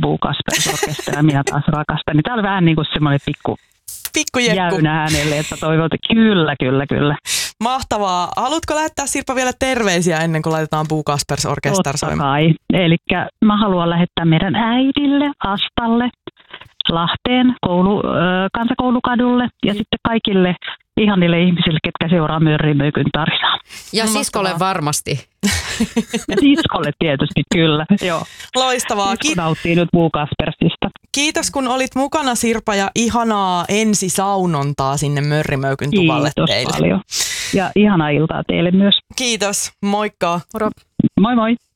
Boo Kaspers Orkesteri, minä taas rakastan. Niin tää oli vähän niin kuin semmoinen pikku jäynä hänelle, että toivon, että kyllä. Mahtavaa. Haluatko lähettää Sirpa vielä terveisiä ennen kuin laitetaan Boo Kaspers Orkester soimaan? Totta kai. Elikkä mä haluan lähettää meidän äidille, Astalle, Lahteen, kansakoulukadulle ja sitten kaikille ihanille ihmisille, ketkä seuraa Mörrimöykyn tarinaa. Ja siskolle varmasti. Ja siskolle tietysti, kyllä. Joo. Loistavaa. Sisko nauttii nyt Boo Kaspersista. Kiitos, kun olit mukana, Sirpa, ja ihanaa ensisaunontaa sinne Mörrimöykyn tuvalle teille. Kiitos paljon. Ja ihanaa iltaa teille myös. Kiitos. Moikka. Moro. Moi moi.